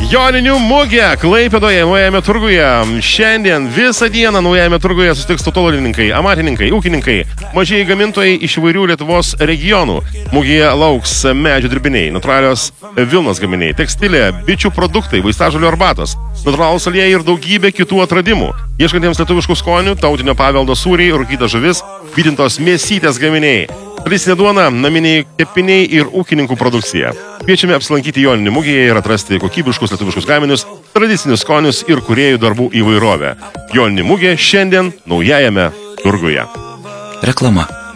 Joninių mugė Klaipėdoje naujajame turguje. Šiandien visą dieną naujajame turguje susitiks tautodailininkai, amatininkai, ūkininkai, mažieji gamintojai iš įvairių Lietuvos regionų. Mugėje lauks medžio dirbiniai, natūralios vilnos gaminiai, tekstilė, bičių produktai, vaistažolių arbatos, natūralūs aliejai ir daugybė kitų atradimų. Ieškantiems lietuviškų skonių, tautinio paveldo sūriai, rūkyta žuvis, vytintos mėsytės gaminiai. Tradicinė duona, naminiai kepiniai ir ūkininkų produkcija. Kviečiame apsilankyti Joninių mugėje ir atrasti kokybiškus lietuviškus gaminius, tradicinius skonius ir kūrėjų darbų įvairovę. Joninių mugė šiandien naujajame turguje. Reklama.